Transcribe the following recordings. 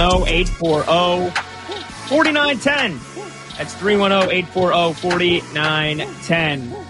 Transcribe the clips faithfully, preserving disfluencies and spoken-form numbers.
oh, eight four oh, four nine one oh. That's three one zero, eight four zero, four nine one oh.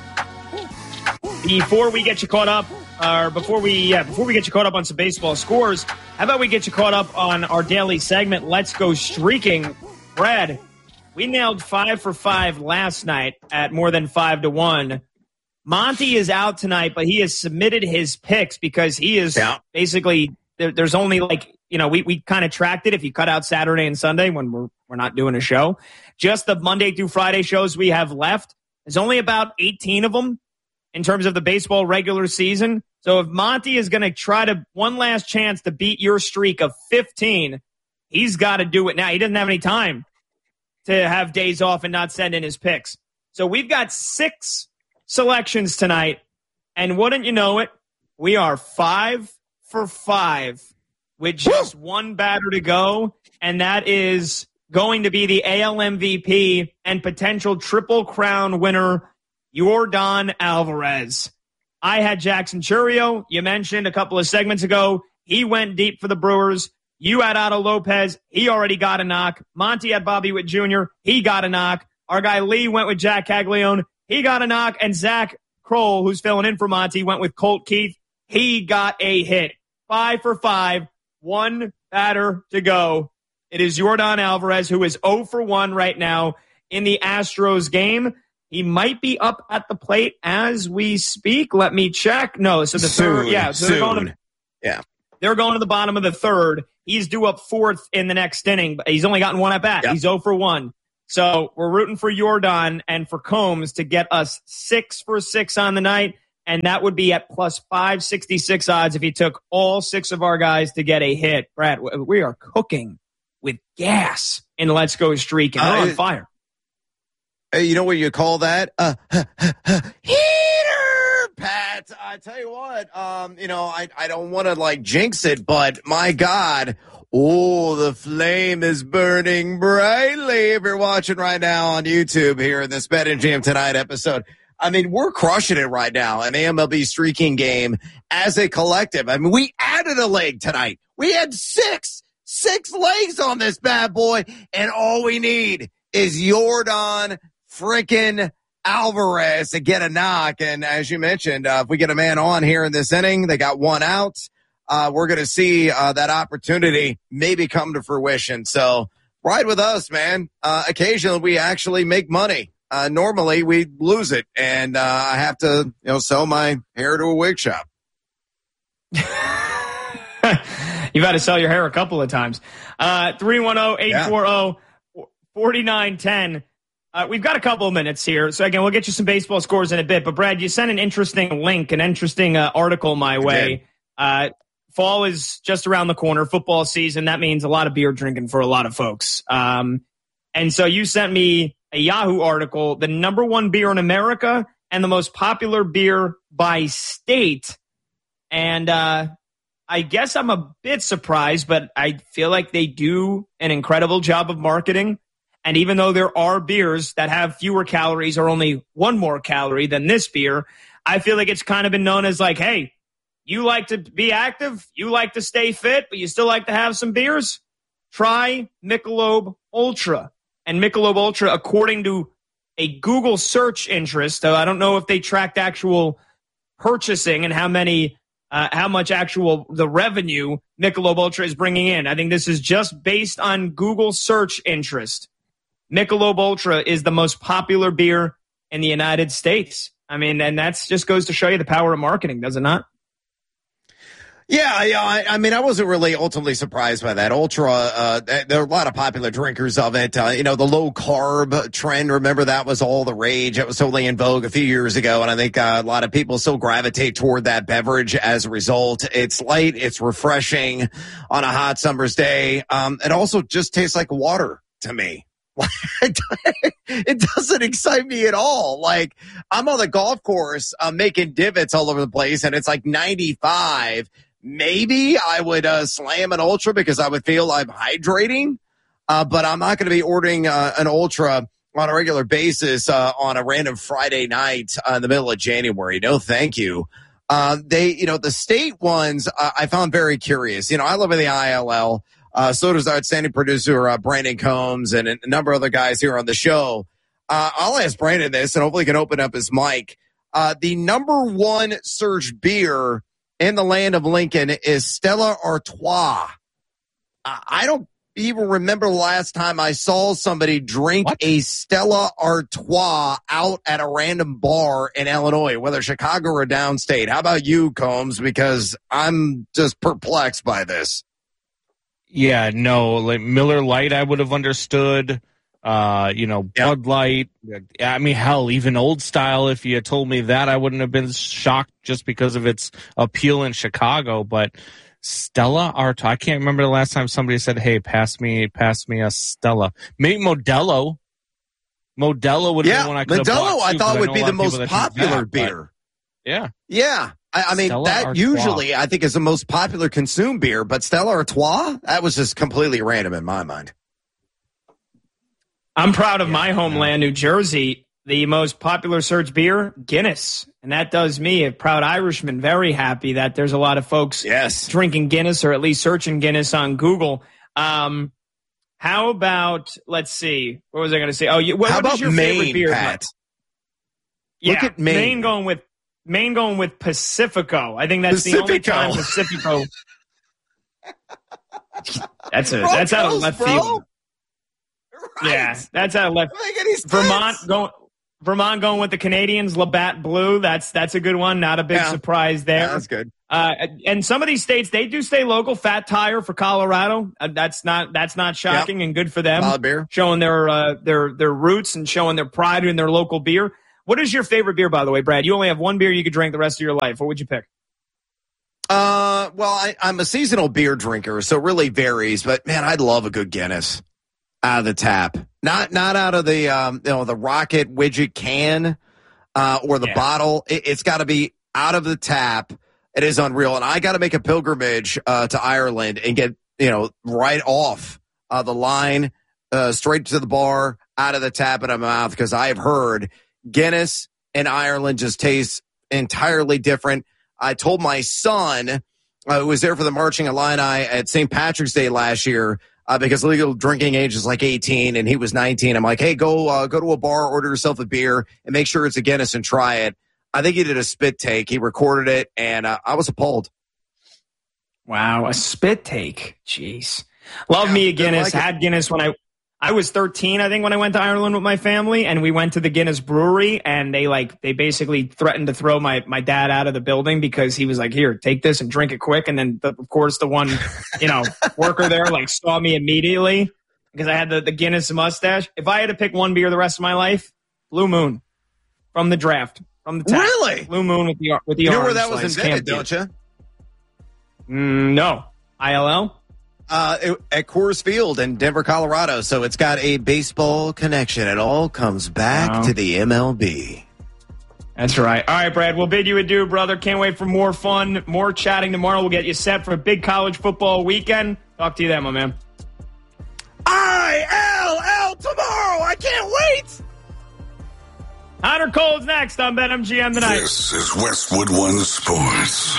Before we get you caught up, or before we yeah, before we get you caught up on some baseball scores, how about we get you caught up on our daily segment, Let's Go Streaking. Brad, we nailed five for five last night at more than five to one. Monty is out tonight, but he has submitted his picks because he is yeah. basically there, there's only like, you know, we, we kind of tracked it if you cut out Saturday and Sunday when we're we're not doing a show. Just the Monday through Friday shows we have left. There's only about eighteen of them in terms of the baseball regular season. So if Monty is going to try to one last chance to beat your streak of fifteen, he's got to do it now. He doesn't have any time to have days off and not send in his picks. So we've got six selections tonight, and wouldn't you know it, we are five for five with just Woo! one batter to go, and that is going to be the A L M V P and potential Triple Crown winner, Yordan Alvarez. I had Jackson Chourio. You mentioned a couple of segments ago, he went deep for the Brewers. You had Otto Lopez. He already got a knock. Monty had Bobby Witt Junior He got a knock. Our guy Lee went with Jack Caglione. He got a knock. And Zach Kroll, who's filling in for Monty, went with Colt Keith. He got a hit. Five for five. One batter to go. It is Yordan Alvarez, who is zero for one right now in the Astros game. He might be up at the plate as we speak. Let me check. No, so the soon, third. Yeah, so soon. they're going to, yeah. They're going to the bottom of the third. He's due up fourth in the next inning, but he's only gotten one at bat. Yep. He's zero for one. So we're rooting for Yordan and for Combs to get us six for six on the night, and that would be at plus five sixty-six odds if he took all six of our guys to get a hit. Brad, we are cooking with gas in Let's Go Streaking. We're uh, on fire. Hey, you know what you call that? Uh, uh, uh, uh, heater, Pat. I tell you what, um, you know, I, I don't want to like jinx it, but my God, oh, the flame is burning brightly. If you're watching right now on YouTube here in this Bet and Jam Tonight episode, I mean, we're crushing it right now. An A M L B streaking game as a collective. I mean, we added a leg tonight. We had six, six legs on this bad boy, and all we need is Yordan freaking Alvarez to get a knock. And as you mentioned, uh, if we get a man on here in this inning, they got one out. Uh, we're going to see uh, that opportunity maybe come to fruition. So ride with us, man. Uh, occasionally we actually make money. Uh, normally we lose it. And uh, I have to, you know, sell my hair to a wig shop. You've had to sell your hair a couple of times. Uh, three one zero, eight four zero, four nine one zero. Uh, we've got a couple of minutes here. So, again, we'll get you some baseball scores in a bit. But, Brad, you sent an interesting link, an interesting uh, article my way. Uh, fall is just around the corner, football season. That means a lot of beer drinking for a lot of folks. Um, and so you sent me a Yahoo article, the number one beer in America and the most popular beer by state. And uh, I guess I'm a bit surprised, but I feel like they do an incredible job of marketing. And even though there are beers that have fewer calories or only one more calorie than this beer, I feel like it's kind of been known as like, hey, you like to be active, you like to stay fit, but you still like to have some beers? Try Michelob Ultra. And Michelob Ultra, according to a Google search interest, so I don't know if they tracked actual purchasing and how many, uh, how much actual the revenue Michelob Ultra is bringing in. I think this is just based on Google search interest. Michelob Ultra is the most popular beer in the United States. I mean, and that's just goes to show you the power of marketing, does it not? Yeah, yeah. I, I mean, I wasn't really ultimately surprised by that. Ultra, uh, there are a lot of popular drinkers of it. Uh, you know, the low carb trend, remember that was all the rage. It was totally in vogue a few years ago. And I think uh, a lot of people still gravitate toward that beverage as a result. It's light. It's refreshing on a hot summer's day. Um, it also just tastes like water to me. It doesn't excite me at all. Like, I'm on the golf course, I'm making divots all over the place, and it's like ninety-five. Maybe I would uh, slam an Ultra because I would feel I'm hydrating, uh, but I'm not going to be ordering uh, an Ultra on a regular basis uh, on a random Friday night uh, in the middle of January. No, thank you. Uh, they, you know, the state ones uh, I found very curious. You know, I live in the I L L. Uh, so does our outstanding producer, uh, Brandon Combs, and a number of other guys here on the show. Uh, I'll ask Brandon this, and hopefully he can open up his mic. Uh, the number one searched beer in the land of Lincoln is Stella Artois. Uh, I don't even remember the last time I saw somebody drink what? a Stella Artois out at a random bar in Illinois, whether Chicago or downstate. How about you, Combs? Because I'm just perplexed by this. Yeah, no, like Miller Lite I would have understood. Uh, you know, Bud yep. Light. I mean, hell, even Old Style, if you had told me that, I wouldn't have been shocked just because of its appeal in Chicago. But Stella Artois, I can't remember the last time somebody said, hey, pass me pass me a Stella. Maybe Modelo. Modelo would have yeah, been one I could have Modelo bought, I too, thought would I be the most popular that, beer. Yeah. Yeah. I, I mean, Stella that Artois. usually I think is the most popular consumed beer, but Stella Artois, that was just completely random in my mind. I'm proud of yeah, my homeland, New Jersey. The most popular search beer, Guinness. And that does me, a proud Irishman, very happy that there's a lot of folks yes. drinking Guinness or at least searching Guinness on Google. Um, how about, let's see, what was I going to say? Oh, you, what, how what about is your Maine, favorite beer? Pat? Yeah, Look at Maine. Maine going with Maine going with Pacifico. I think that's Pacifico. the only time Pacifico. that's a bro, that's out of close, left bro. field. Right. Yeah, that's out of left. Make any sense. Vermont going. Vermont going with the Canadians, Labatt Blue. That's that's a good one. Not a big yeah. surprise there. Yeah, that's good. Uh, and some of these states, they do stay local. Fat Tire for Colorado. Uh, that's not that's not shocking yep. and good for them. Solid beer. Showing their uh, their their roots and showing their pride in their local beer. What is your favorite beer, by the way, Brad? You only have one beer you could drink the rest of your life. What would you pick? Uh, well, I, I'm a seasonal beer drinker, so it really varies. But man, I'd love a good Guinness out of the tap. Not not out of the um, you know the rocket widget can uh, or the yeah. bottle. It, it's got to be out of the tap. It is unreal, and I got to make a pilgrimage uh, to Ireland and get you know right off uh, the line, uh, straight to the bar, out of the tap in my mouth, because I have heard Guinness in Ireland just tastes entirely different. I told my son, uh, who was there for the Marching Illini at Saint Patrick's Day last year. Uh, because legal drinking age is like eighteen and he was nineteen. I'm like, hey, go uh, go to a bar, order yourself a beer, and make sure it's a Guinness and try it. I think he did a spit take. He recorded it, and uh, I was appalled. Wow, a spit take. Jeez. Love yeah, me a Guinness. Like had Guinness when I I was thirteen, I think, when I went to Ireland with my family, and we went to the Guinness brewery, and they like they basically threatened to throw my, my dad out of the building because he was like, here, take this and drink it quick. And then, the, of course, the one, you know, worker there like saw me immediately because I had the, the Guinness mustache. If I had to pick one beer the rest of my life, Blue Moon from the draft, from the tap. Really? Blue Moon with the with the you know orange where that was slice. invented, don't you? Mm, no. I L L? Uh, at Coors Field in Denver, Colorado. So it's got a baseball connection. It all comes back wow. to the M L B. That's right. All right, Brad, we'll bid you adieu, brother. Can't wait for more fun, more chatting tomorrow. We'll get you set for a big college football weekend. Talk to you then, my man. I L L tomorrow. I can't wait. Hot or cold's next on BetMGM tonight. This is Westwood One Sports.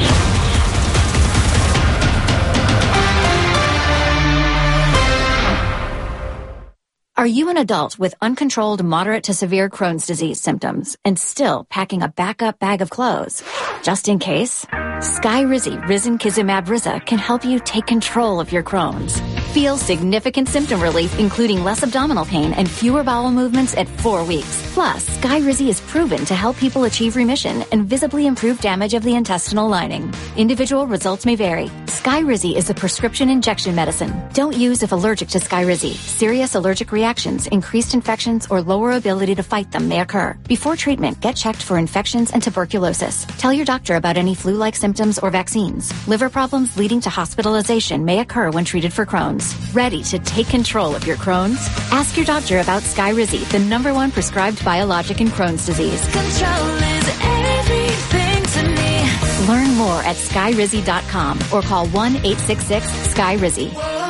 Are you an adult with uncontrolled moderate to severe Crohn's disease symptoms and still packing a backup bag of clothes? Just in case, Skyrizi Risankizumab Riza can help you take control of your Crohn's. Feel significant symptom relief, including less abdominal pain and fewer bowel movements at four weeks. Plus, Skyrizi is proven to help people achieve remission and visibly improve damage of the intestinal lining. Individual results may vary. Skyrizi is a prescription injection medicine. Don't use if allergic to Skyrizi. Serious allergic reactions, increased infections, or lower ability to fight them may occur. Before treatment, get checked for infections and tuberculosis. Tell your doctor about any flu-like symptoms or vaccines. Liver problems leading to hospitalization may occur when treated for Crohn's. Ready to take control of your Crohn's? Ask your doctor about Skyrizi, the number one prescribed biologic in Crohn's disease. Control is everything to me. Learn more at skyrizi dot com or call one eight six six Skyrizi.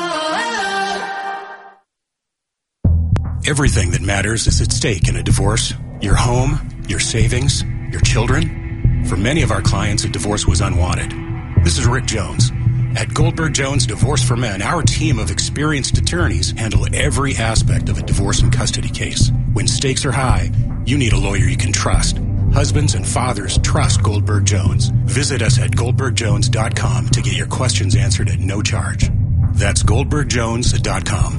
Everything that matters is at stake in a divorce. Your home, your savings, your children. For many of our clients, a divorce was unwanted. This is Rick Jones. At Goldberg Jones Divorce for Men, our team of experienced attorneys handle every aspect of a divorce and custody case. When stakes are high, you need a lawyer you can trust. Husbands and fathers trust Goldberg Jones. Visit us at goldberg jones dot com to get your questions answered at no charge. That's goldberg jones dot com.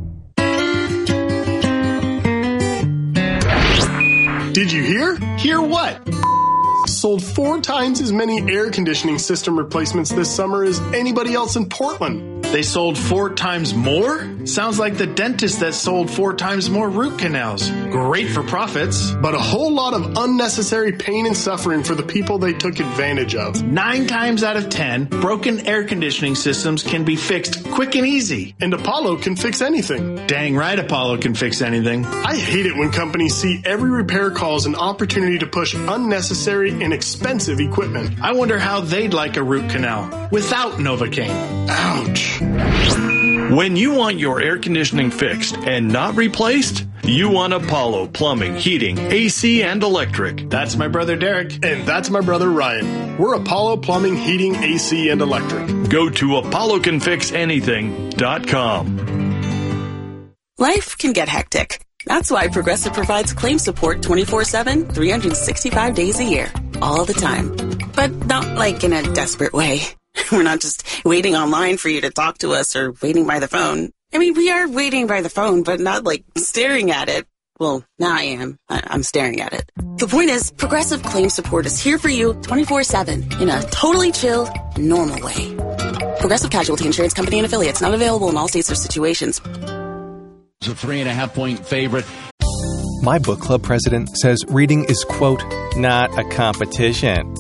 Did you hear? Hear what? Sold four times as many air conditioning system replacements this summer as anybody else in Portland. They sold four times more? Sounds like the dentist that sold four times more root canals. Great for profits. But a whole lot of unnecessary pain and suffering for the people they took advantage of. Nine times out of ten, broken air conditioning systems can be fixed quick and easy. And Apollo can fix anything. Dang right Apollo can fix anything. I hate it when companies see every repair call as an opportunity to push unnecessary and expensive equipment. I wonder how they'd like a root canal without Novocaine. Ouch. When you want your air conditioning fixed and not replaced, you want Apollo Plumbing, Heating, A C, and Electric. That's my brother Derek. And that's my brother Ryan. We're Apollo Plumbing, Heating, A C, and Electric. Go to apollo can fix anything dot com. Life can get hectic. That's why Progressive provides claim support twenty-four seven, three hundred sixty-five days a year. All the time. But not like in a desperate way. We're not just waiting online for you to talk to us or waiting by the phone. I mean, we are waiting by the phone, but not like staring at it. Well, now I am. I- I'm staring at it. The point is, Progressive Claim Support is here for you twenty-four seven in a totally chill, normal way. Progressive Casualty Insurance Company and Affiliates, not available in all states or situations. It's a three and a half point favorite. My book club president says reading is, quote, not a competition.